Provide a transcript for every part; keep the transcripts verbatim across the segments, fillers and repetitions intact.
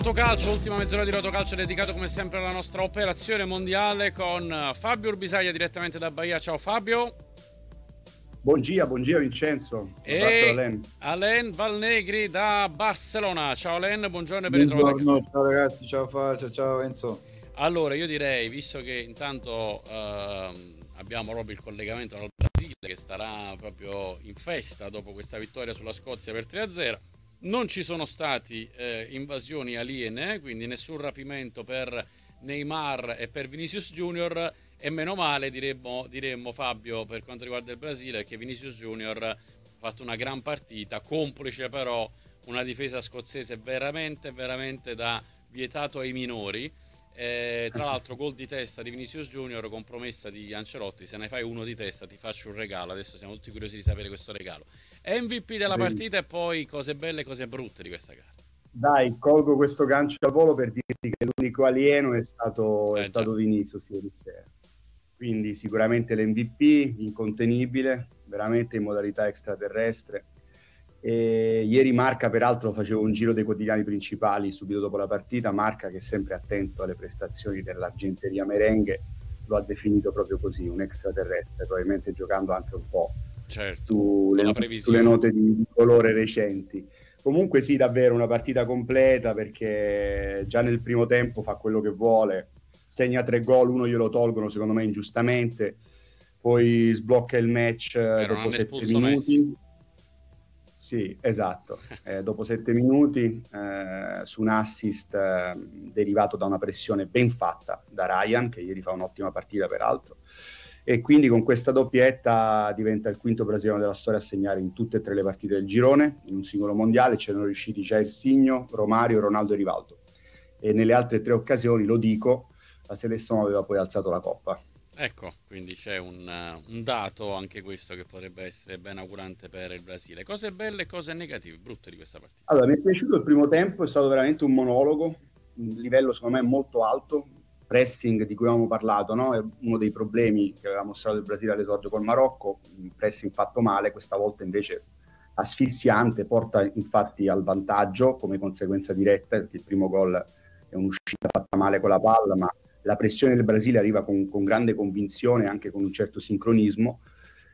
Rotocalcio, ultima mezz'ora di Rotocalcio dedicato come sempre alla nostra operazione mondiale con Fabio Urbisaglia direttamente da Bahia. Ciao Fabio. Buongiorno, buongiorno Vincenzo. Un abbraccio da E Len. Alain Valnegri da Barcellona. Ciao Alain, buongiorno e ben ritrovato. Buongiorno, ciao ragazzi, ciao Fabio, ciao Enzo. Allora io direi, visto che intanto ehm, abbiamo proprio il collegamento dal Brasile che starà proprio in festa dopo questa vittoria sulla Scozia per tre a zero, non ci sono stati eh, invasioni aliene, quindi nessun rapimento per Neymar e per Vinicius Junior, e meno male diremmo, diremmo Fabio per quanto riguarda il Brasile, che Vinicius Junior ha fatto una gran partita, complice però una difesa scozzese veramente veramente da vietato ai minori. Eh, tra l'altro gol di testa di Vinicius Junior con promessa di Ancelotti: se ne fai uno di testa ti faccio un regalo. Adesso siamo tutti curiosi di sapere questo regalo. M V P della partita e poi cose belle e cose brutte di questa gara. Dai, colgo questo gancio al volo per dirti che l'unico alieno è stato, Eh, è stato Vinicius ieri sera. Quindi sicuramente l'M V P, incontenibile, veramente in modalità extraterrestre. E ieri Marca, peraltro, facevo un giro dei quotidiani principali subito dopo la partita. Marca, che è sempre attento alle prestazioni dell'argenteria merengue, lo ha definito proprio così, un extraterrestre, probabilmente giocando anche un po' certo, sulle, sulle note di, di colore recenti. Comunque sì, davvero una partita completa, perché già nel primo tempo fa quello che vuole, segna tre gol, uno glielo tolgono secondo me ingiustamente, poi sblocca il match eh, dopo sette minuti. Messi. Sì, esatto, eh, dopo sette minuti eh, su un assist eh, derivato da una pressione ben fatta da Ryan, che ieri fa un'ottima partita peraltro, e quindi con questa doppietta diventa il quinto brasiliano della storia a segnare in tutte e tre le partite del girone, in un singolo mondiale. C'erano riusciti Jair Signo, Romario, Ronaldo e Rivaldo, e nelle altre tre occasioni, lo dico, la selezione aveva poi alzato la coppa. Ecco, quindi c'è un, un dato anche questo che potrebbe essere ben augurante per il Brasile. Cose belle e cose negative, brutte di questa partita. Allora, mi è piaciuto il primo tempo, è stato veramente un monologo, un livello secondo me molto alto, pressing di cui avevamo parlato, no? È uno dei problemi che aveva mostrato il Brasile all'esordio col Marocco, un pressing fatto male, questa volta invece asfissiante, porta infatti al vantaggio come conseguenza diretta, perché il primo gol è un'uscita fatta male con la palla, ma la pressione del Brasile arriva con, con grande convinzione, anche con un certo sincronismo,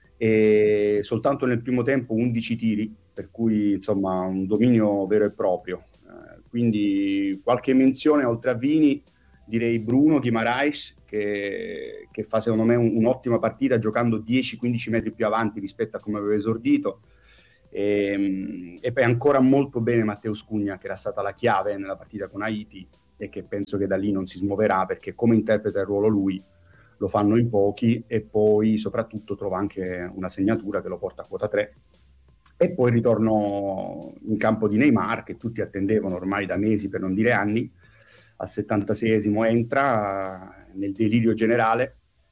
e soltanto nel primo tempo undici tiri, per cui insomma un dominio vero e proprio. Eh, quindi qualche menzione oltre a Vini, direi Bruno Guimaraes, che, che fa secondo me un, un'ottima partita, giocando dieci quindici metri più avanti rispetto a come aveva esordito. E, e poi ancora molto bene Matheus Cunha, che era stata la chiave nella partita con Haiti, e che penso che da lì non si smuoverà, perché come interpreta il ruolo lui lo fanno in pochi, e poi soprattutto trova anche una segnatura che lo porta a quota tre. E poi il ritorno in campo di Neymar, che tutti attendevano ormai da mesi, per non dire anni. Al settantaseiesimo entra nel delirio generale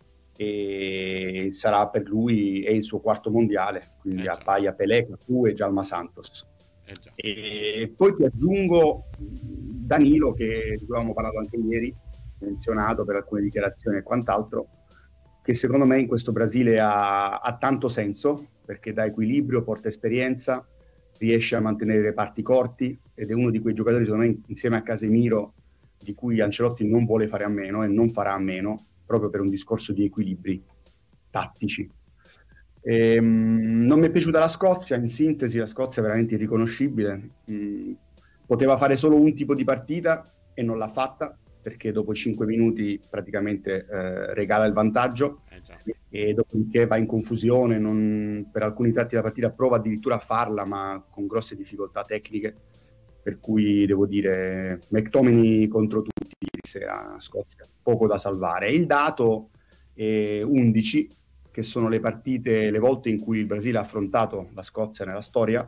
e sarà per lui, è il suo quarto mondiale, quindi eh appaia Pelé, Cafu e Djalma Santos. Eh e poi ti aggiungo Danilo, che di cui avevamo parlato anche ieri, menzionato per alcune dichiarazioni e quant'altro, che secondo me in questo Brasile ha, ha tanto senso, perché dà equilibrio, porta esperienza, riesce a mantenere i reparti corti, ed è uno di quei giocatori, secondo me, insieme a Casemiro, di cui Ancelotti non vuole fare a meno e non farà a meno, proprio per un discorso di equilibri tattici. Ehm, non mi è piaciuta la Scozia, in sintesi la Scozia è veramente irriconoscibile. Mm, poteva fare solo un tipo di partita e non l'ha fatta, perché dopo cinque minuti praticamente eh, regala il vantaggio, eh e dopodiché va in confusione, non, per alcuni tratti della partita prova addirittura a farla, ma con grosse difficoltà tecniche, per cui devo dire McTominay contro tutti ieri sera, Scozia, poco da salvare. Il dato è undici, che sono le partite, le volte in cui il Brasile ha affrontato la Scozia nella storia,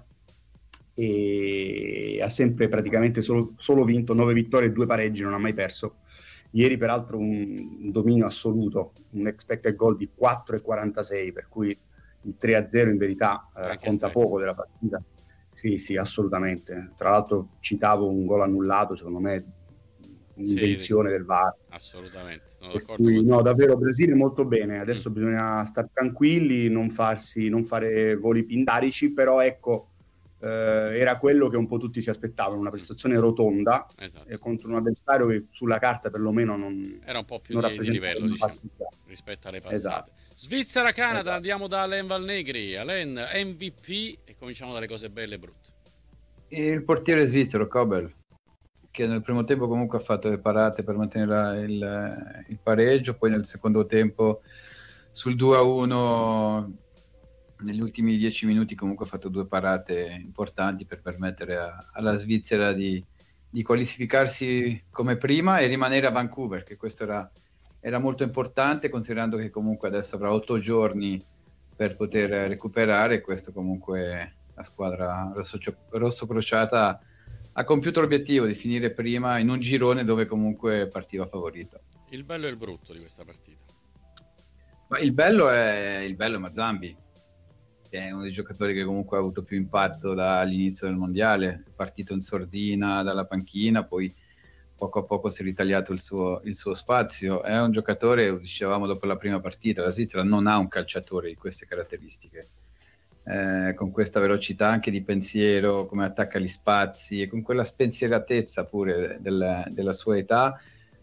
e ha sempre praticamente solo, solo vinto, nove vittorie e due pareggi, non ha mai perso. Ieri peraltro un, un dominio assoluto, un expected goal di quattro virgola quarantasei, per cui il tre a zero in verità eh, racconta poco della partita. Sì, sì, assolutamente. Tra l'altro citavo un gol annullato, secondo me un'invenzione sì, del V A R. Assolutamente, sono per d'accordo cui, con no, te. davvero Brasile molto bene. Adesso mm. bisogna stare tranquilli, non farsi, non fare voli pindarici, però ecco, eh, era quello che un po' tutti si aspettavano, una prestazione rotonda, esatto. eh, contro un avversario che sulla carta perlomeno non era un po' più non di, di livello, diciamo, rispetto alle passate. Esatto. Svizzera-Canada, Esatto. andiamo da Alain Valnegri. Alain, M V P, e cominciamo dalle cose belle e brutte. Il portiere svizzero, Kobel, che nel primo tempo comunque ha fatto le parate per mantenere il, il pareggio, poi nel secondo tempo sul due a uno negli ultimi dieci minuti comunque ha fatto due parate importanti per permettere a, alla Svizzera di, di qualificarsi come prima e rimanere a Vancouver, che questo era, era molto importante, considerando che comunque adesso avrà otto giorni per poter recuperare. Questo comunque la squadra rosso, rosso crociata ha compiuto l'obiettivo di finire prima in un girone dove comunque partiva favorita. Il bello e il brutto di questa partita? Ma il bello è il bello è Mazambi, che è uno dei giocatori che comunque ha avuto più impatto dall'inizio del mondiale, è partito in sordina dalla panchina, poi poco a poco si è ritagliato il suo, il suo spazio. È un giocatore, lo dicevamo dopo la prima partita, la Svizzera non ha un calciatore di queste caratteristiche, eh, con questa velocità anche di pensiero, come attacca gli spazi e con quella spensieratezza pure del, della sua età.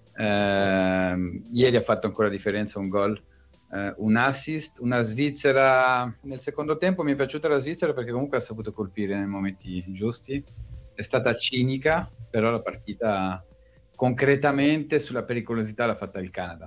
Eh, ieri ha fatto ancora differenza un gol, Uh, un assist, una Svizzera nel secondo tempo. Mi è piaciuta la Svizzera perché comunque ha saputo colpire nei momenti giusti, è stata cinica, però la partita concretamente sulla pericolosità l'ha fatta il Canada.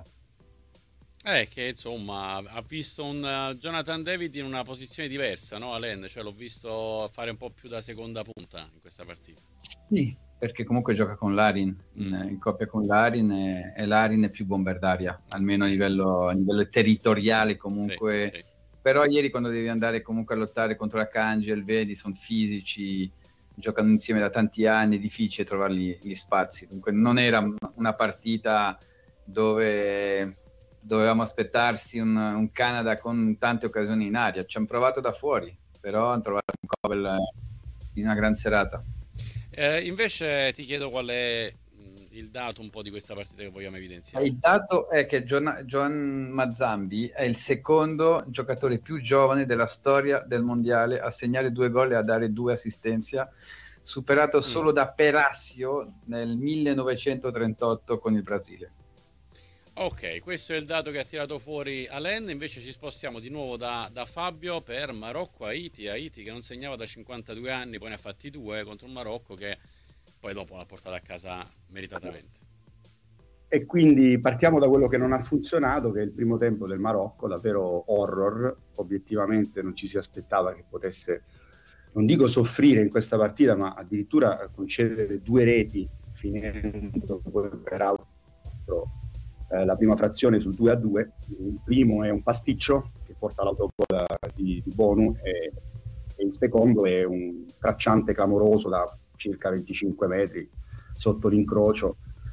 Eh, che insomma ha visto un uh, Jonathan David in una posizione diversa, no Alain? Cioè l'ho visto fare un po' più da seconda punta in questa partita. Sì, perché comunque gioca con Larin, in, in coppia con Larin, e, e Larin è più bombardaria, almeno a livello, a livello territoriale comunque. Sì, sì. Però ieri quando devi andare comunque a lottare contro la Kangel, vedi, sono fisici, giocano insieme da tanti anni, è difficile trovare gli, gli spazi. Dunque non era una partita dove dovevamo aspettarsi un, un Canada con tante occasioni in aria. Ci hanno provato da fuori, però hanno trovato un Kobel in una gran serata. Eh, invece ti chiedo qual è il dato un po' di questa partita che vogliamo evidenziare. Il dato è che John, John Mazambi è il secondo giocatore più giovane della storia del mondiale a segnare due gol e a dare due assistenze, superato solo mm. da Perassio nel millenovecentotrentotto con il Brasile. Ok, questo è il dato che ha tirato fuori Alain. Invece ci spostiamo di nuovo da, da Fabio per Marocco-Haiti. Haiti che non segnava da cinquantadue anni, poi ne ha fatti due contro un Marocco che poi dopo l'ha portato a casa meritatamente. E quindi partiamo da quello che non ha funzionato, che è il primo tempo del Marocco, davvero horror. Obiettivamente non ci si aspettava che potesse, non dico soffrire in questa partita, ma addirittura concedere due reti, finendo poi peraltro Eh, la prima frazione sul due a due. Il primo è un pasticcio che porta all'autogol di, di Bonu e, e il secondo è un tracciante clamoroso da circa venticinque metri sotto l'incrocio,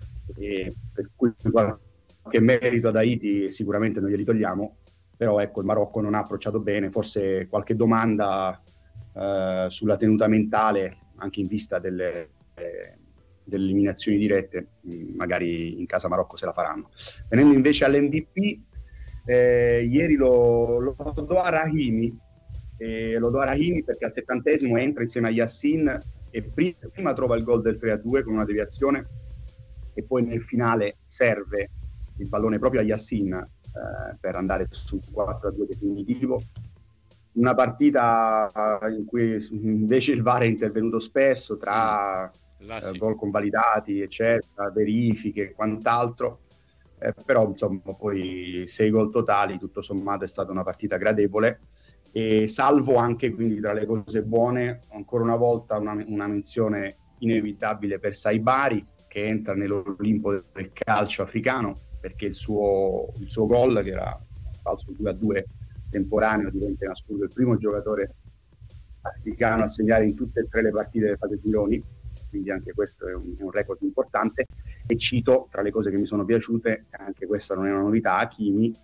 e per cui qualche merito ad Haiti sicuramente non glieli togliamo, però ecco, il Marocco non ha approcciato bene. Forse qualche domanda eh, sulla tenuta mentale anche in vista delle eh, delle eliminazioni dirette, magari in casa Marocco se la faranno. Venendo invece all'M V P, eh, ieri lo, lo do a Rahimi, eh, lo do a Rahimi perché al settantesimo entra insieme a Yassin e prima, prima trova il gol del tre a due con una deviazione e poi nel finale serve il pallone proprio a Yassin eh, per andare sul quattro a due definitivo. Una partita in cui invece il V A R è intervenuto spesso tra Là, sì. eh, gol convalidati, eccetera, verifiche e quant'altro, eh, però insomma poi sei gol totali, tutto sommato è stata una partita gradevole, e salvo anche, quindi tra le cose buone, ancora una volta una, una menzione inevitabile per Saibari, che entra nell'Olimpo del calcio africano, perché il suo, il suo gol, che era falso due a due temporaneo, diventa in assoluto il primo giocatore africano a segnare in tutte e tre le partite del fase gironi, quindi anche questo è un, è un record importante. E cito, tra le cose che mi sono piaciute, anche questa non è una novità, Hakimi,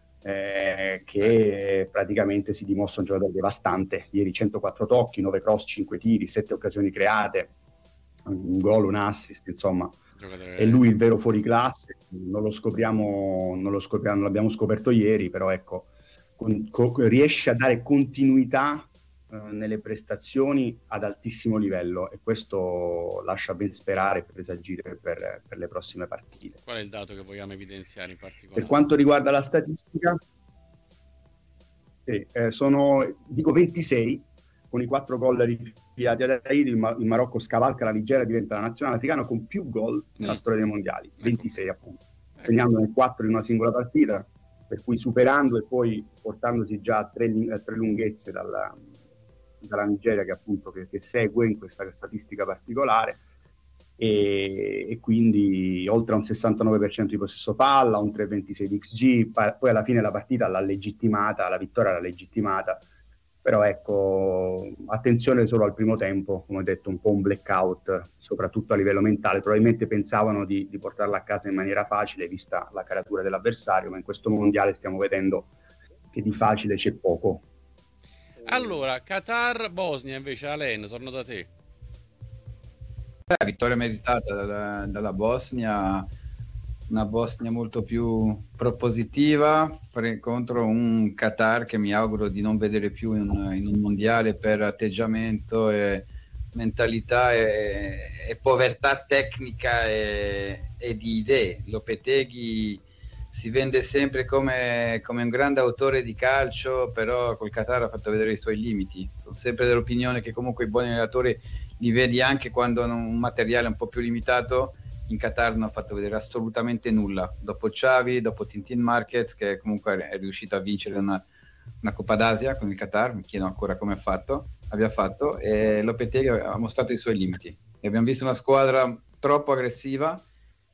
eh, che praticamente si dimostra un giocatore devastante. Ieri centoquattro tocchi, nove cross, cinque tiri, sette occasioni create, un gol, un assist, insomma giocatore... è lui il vero fuoriclasse. Non lo scopriamo, non lo scopriamo, non l'abbiamo scoperto ieri, però ecco, con, con, riesce a dare continuità eh, nelle prestazioni ad altissimo livello, e questo lascia ben sperare e presagire per, per le prossime partite. Qual è il dato che vogliamo evidenziare in particolare? Per quanto riguarda la statistica, sì, eh, sono dico ventisei, con i quattro gol rifilati ad Aid, il, Ma- il Marocco scavalca la Nigeria, diventa la nazionale africana con più gol nella Mm. storia dei mondiali, Ecco. ventisei appunto, Ecco. segnandone quattro in una singola partita, per cui superando e poi portandosi già a tre, a tre lunghezze dalla, dalla Nigeria, che appunto che, che segue in questa statistica particolare, e, e quindi oltre a un sessantanove per cento di possesso palla, un tre virgola ventisei di X G, pa- poi alla fine la partita l'ha legittimata, la vittoria l'ha legittimata, però ecco, attenzione solo al primo tempo, come ho detto, un po' un blackout, soprattutto a livello mentale. Probabilmente pensavano di, di portarla a casa in maniera facile, vista la caratura dell'avversario, ma in questo mondiale stiamo vedendo che di facile c'è poco. Allora, Qatar-Bosnia invece, Alen, torno da te. Eh, vittoria meritata dalla, dalla Bosnia, una Bosnia molto più propositiva fre- contro un Qatar che mi auguro di non vedere più in, in un mondiale per atteggiamento e mentalità e, e povertà tecnica e, e di idee. Lopeteghi si vende sempre come, come un grande autore di calcio, però col Qatar ha fatto vedere i suoi limiti. Sono sempre dell'opinione che comunque i buoni allenatori li vedi anche quando hanno un materiale un po' più limitato. In Qatar non ha fatto vedere assolutamente nulla. Dopo Xavi, dopo Tintin Marquez, che comunque è riuscito a vincere una, una Coppa d'Asia con il Qatar, mi chiedo ancora come ha fatto, abbia fatto, e Lopetegui ha mostrato i suoi limiti. E abbiamo visto una squadra troppo aggressiva,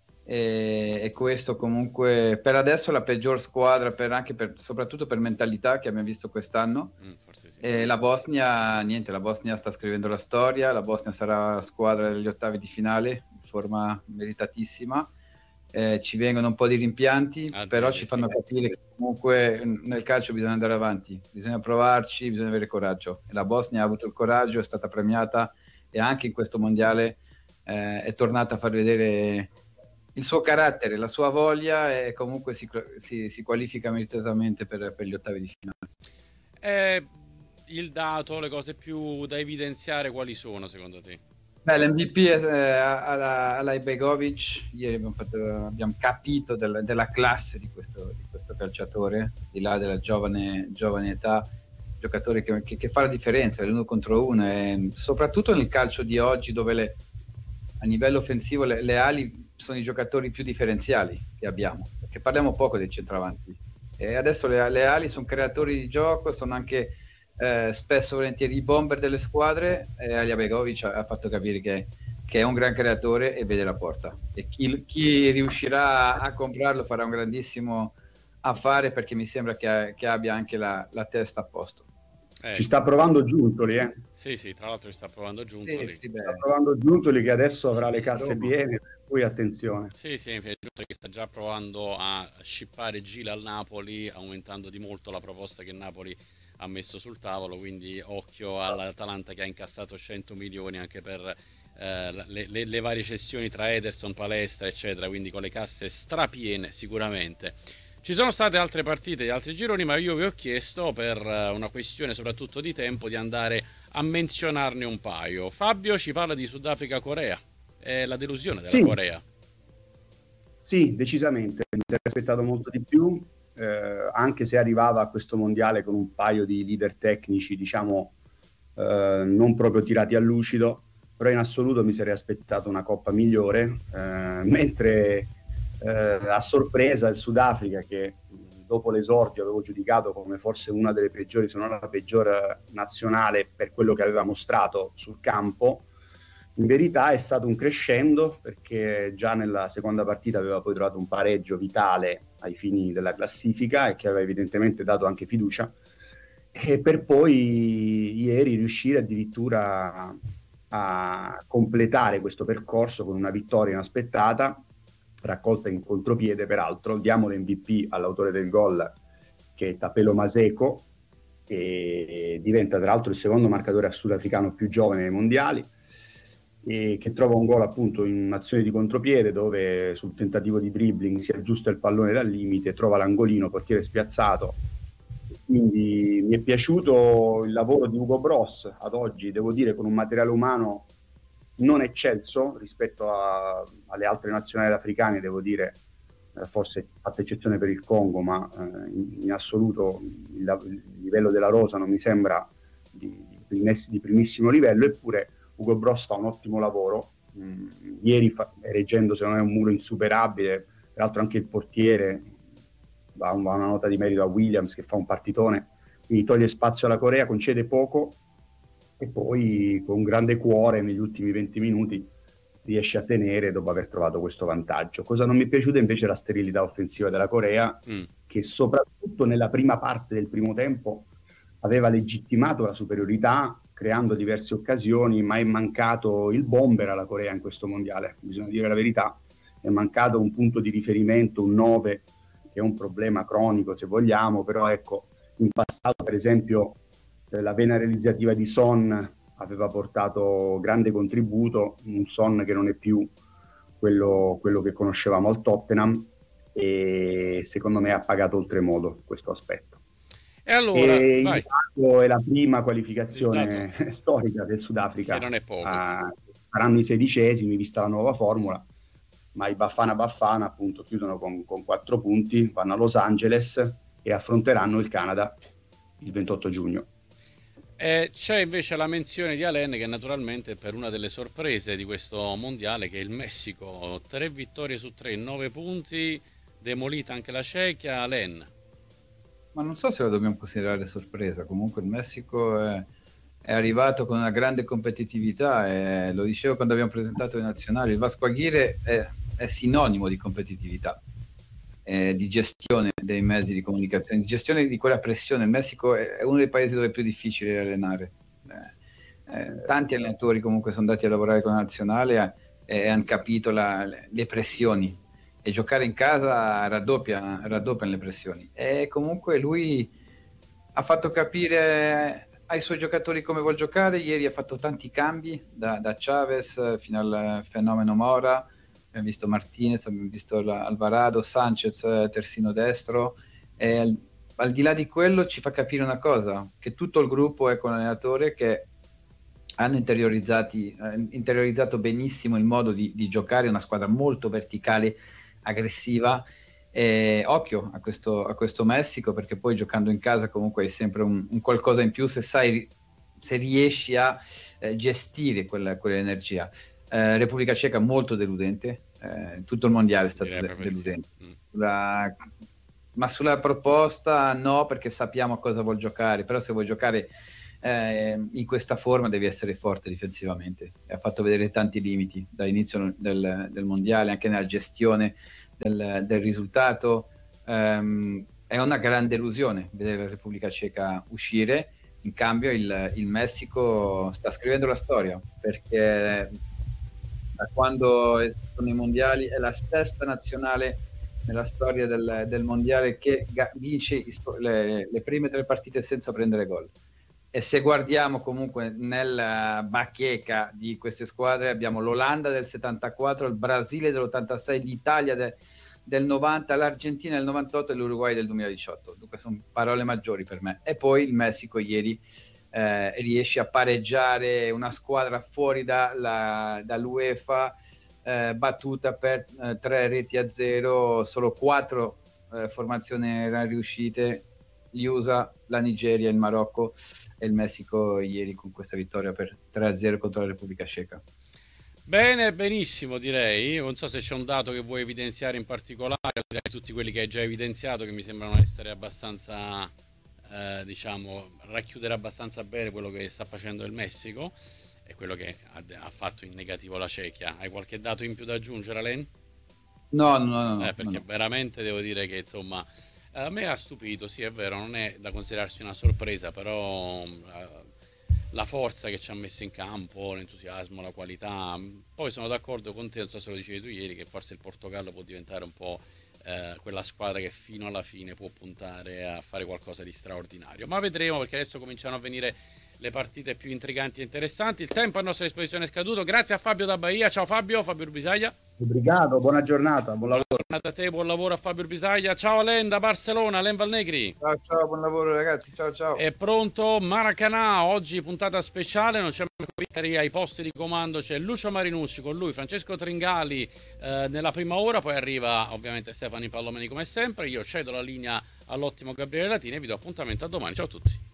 e, e questo comunque per adesso è la peggior squadra, per, anche per, soprattutto per mentalità, che abbiamo visto quest'anno. Mm, forse sì. E la Bosnia, niente, la Bosnia sta scrivendo la storia, la Bosnia sarà la squadra degli ottavi di finale in forma meritatissima. Eh, ci vengono un po' di rimpianti, Ah, però sì, ci sì. fanno capire che comunque nel calcio bisogna andare avanti, bisogna provarci, bisogna avere coraggio. E la Bosnia ha avuto il coraggio, è stata premiata, e anche in questo mondiale eh, è tornata a far vedere il suo carattere, la sua voglia, e comunque si, si, si qualifica meritatamente per, per gli ottavi di finale. Eh, il dato, le cose più da evidenziare quali sono secondo te? Beh, l'M V P è eh, alla, alla Ibegovic. Ieri abbiamo, fatto, abbiamo capito del, della classe di questo, di questo calciatore, di là della giovane, giovane età, giocatore che, che, che fa la differenza, l'uno contro uno, e soprattutto nel calcio di oggi, dove le, a livello offensivo le, le ali sono i giocatori più differenziali che abbiamo, perché parliamo poco dei centravanti, e adesso le, le ali sono creatori di gioco, sono anche eh, spesso volentieri i bomber delle squadre, e Alija Begovic ha, ha fatto capire che, che è un gran creatore e vede la porta, e chi, chi riuscirà a, a comprarlo farà un grandissimo affare, perché mi sembra che, che abbia anche la, la testa a posto. Eh, Ci sta provando Giuntoli, eh? Sì, sì, tra l'altro ci sta provando Giuntoli. Sì, sì, Sta provando Giuntoli, che adesso avrà le casse Roma. piene, per cui attenzione. Sì, sì, Giuntoli che sta già provando a scippare Gila al Napoli, aumentando di molto la proposta che Napoli ha messo sul tavolo, quindi occhio all'Atalanta che ha incassato cento milioni anche per eh, le, le, le varie cessioni tra Ederson, Palestra, eccetera, quindi con le casse strapiene sicuramente. Ci sono state altre partite di altri gironi, ma io vi ho chiesto, per una questione soprattutto di tempo, di andare a menzionarne un paio. Fabio ci parla di Sudafrica-Corea, è la delusione della Sì. Corea. Sì, decisamente, mi sarei aspettato molto di più, eh, anche se arrivava a questo mondiale con un paio di leader tecnici, diciamo, eh, non proprio tirati a lucido, però in assoluto mi sarei aspettato una coppa migliore, eh, mentre eh, a sorpresa il Sudafrica, che dopo l'esordio avevo giudicato come forse una delle peggiori, se non la peggior nazionale per quello che aveva mostrato sul campo, in verità è stato un crescendo, perché già nella seconda partita aveva poi trovato un pareggio vitale ai fini della classifica e che aveva evidentemente dato anche fiducia, e per poi ieri riuscire addirittura a completare questo percorso con una vittoria inaspettata, raccolta in contropiede peraltro. Diamo l'M V P all'autore del gol, che è Tapelo Maseko, e diventa tra l'altro il secondo marcatore sudafricano più giovane nei mondiali, e che trova un gol appunto in un'azione di contropiede, dove sul tentativo di dribbling si aggiusta il pallone dal limite, trova l'angolino, portiere spiazzato, quindi mi è piaciuto il lavoro di Hugo Bross ad oggi, devo dire, con un materiale umano non eccelso rispetto a, alle altre nazionali africane, devo dire, eh, forse fatta eccezione per il Congo, ma eh, in, in assoluto il, il livello della rosa non mi sembra di, di, di primissimo livello, eppure Hugo Bross fa un ottimo lavoro. Mm, ieri fa, reggendo secondo me un muro insuperabile, peraltro anche il portiere va, va una nota di merito a Williams che fa un partitone, quindi toglie spazio alla Corea, concede poco e poi con grande cuore negli ultimi venti minuti riesce a tenere dopo aver trovato questo vantaggio. Cosa non mi è piaciuta invece è la sterilità offensiva della Corea, mm. che soprattutto nella prima parte del primo tempo aveva legittimato la superiorità creando diverse occasioni, ma è mancato il bomber alla Corea in questo mondiale, bisogna dire la verità, è mancato un punto di riferimento, un nove, che è un problema cronico se vogliamo, però ecco, in passato per esempio la vena realizzativa di Son aveva portato grande contributo, un Son che non è più quello, quello che conoscevamo al Tottenham, e secondo me ha pagato oltremodo questo aspetto. E allora, e vai. Il dato è la prima qualificazione storica del Sudafrica. Che non è poco. Ah, saranno i sedicesimi vista la nuova formula, ma i Bafana Bafana appunto chiudono con, con quattro punti, vanno a Los Angeles e affronteranno il Canada il ventotto giugno. Eh, c'è invece la menzione di Alain, che naturalmente per una delle sorprese di questo mondiale, che è il Messico, tre vittorie su tre, nove punti, demolita anche la Cechia. Alain, ma non so se la dobbiamo considerare sorpresa, comunque il Messico è, è arrivato con una grande competitività, e lo dicevo quando abbiamo presentato le nazionali, il Vasco Aguirre è, è sinonimo di competitività, eh, di gestione dei mezzi di comunicazione, di gestione di quella pressione. Il Messico è, è uno dei paesi dove è più difficile allenare, eh, eh, tanti allenatori comunque sono andati a lavorare con la nazionale e, e hanno capito la, le pressioni, e giocare in casa raddoppia, raddoppiano le pressioni, e comunque lui ha fatto capire ai suoi giocatori come vuol giocare. Ieri ha fatto tanti cambi da, da Chavez fino al fenomeno Mora, abbiamo visto Martinez, abbiamo visto Alvarado, Sanchez terzino destro, e al, al di là di quello ci fa capire una cosa, che tutto il gruppo è con l'allenatore, che hanno interiorizzati, eh, interiorizzato benissimo il modo di, di giocare, una squadra molto verticale, aggressiva. E occhio a questo, a questo Messico, perché poi giocando in casa comunque è sempre un, un qualcosa in più se sai, se riesci a eh, gestire quella, quell'energia. Eh, Repubblica Ceca molto deludente, eh, tutto il mondiale è stato de- deludente, mm. La, ma sulla proposta no, perché sappiamo cosa vuol giocare, però se vuoi giocare eh, in questa forma devi essere forte difensivamente, e ha fatto vedere tanti limiti dall'inizio del, del mondiale, anche nella gestione del, del risultato. Um, è una grande delusione vedere la Repubblica Ceca uscire. In cambio il, il Messico sta scrivendo la storia, perché da quando esistono i mondiali è la sesta nazionale nella storia del, del mondiale che ga- vince le, le prime tre partite senza prendere gol. E se guardiamo comunque nella bacheca di queste squadre, abbiamo l'Olanda del settantaquattro, il Brasile dell'ottantasei, l'Italia de, del novanta, l'Argentina del novantotto e l'Uruguay del duemiladiciotto. Dunque sono parole maggiori per me. E poi il Messico ieri eh, riesce a pareggiare una squadra fuori da, la, dall'UEFA, eh, battuta per eh, tre reti a zero, solo quattro eh, formazioni erano riuscite, gli U S A, la Nigeria, il Marocco e il Messico ieri con questa vittoria per tre a zero contro la Repubblica Ceca. Bene, benissimo direi. Non so se c'è un dato che vuoi evidenziare in particolare, direi tutti quelli che hai già evidenziato, che mi sembrano essere abbastanza, eh, diciamo, racchiudere abbastanza bene quello che sta facendo il Messico e quello che ha, ha fatto in negativo la Cechia. Hai qualche dato in più da aggiungere, Alain? No, no, no. no eh, perché no. veramente devo dire che insomma a me ha stupito, sì è vero, non è da considerarsi una sorpresa, però uh, la forza che ci ha messo in campo, l'entusiasmo, la qualità. Poi sono d'accordo con te, non so se lo dicevi tu ieri, che forse il Portogallo può diventare un po' eh, quella squadra che fino alla fine può puntare a fare qualcosa di straordinario, ma vedremo, perché adesso cominciano a venire le partite più intriganti e interessanti. Il tempo a nostra disposizione è scaduto. Grazie a Fabio da Bahia. Ciao Fabio, Fabio Urbisaglia. Obrigado, buona giornata, buon lavoro. Buona giornata a te, buon lavoro a Fabio Urbisaglia. Ciao Len da Barcellona, Len Valnegri. Ciao, ciao, buon lavoro ragazzi, ciao ciao. È pronto Maracanã, oggi puntata speciale, non c'è Vicari ai posti di comando, c'è Lucio Marinucci, con lui Francesco Tringali eh, nella prima ora, poi arriva ovviamente Stefano Pallomeni come sempre. Io cedo la linea all'ottimo Gabriele Latini e vi do appuntamento a domani. Ciao a tutti.